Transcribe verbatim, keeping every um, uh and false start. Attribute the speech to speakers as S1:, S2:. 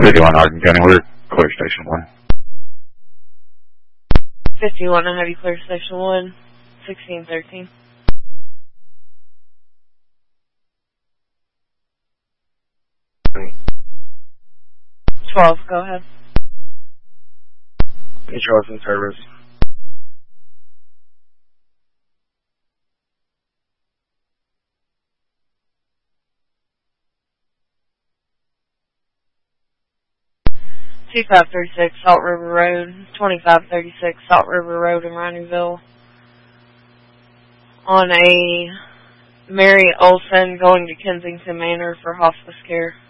S1: fifty-one Hardin County, we're clear station one.
S2: fifty-one, I have you clear station one, sixteen thirteen. twelve, go ahead.
S3: Charles in service.
S2: two five three six Salt River Road, twenty-five thirty-six Salt River Road in Rineyville. On a Mary Olson going to Kensington Manor for hospice care.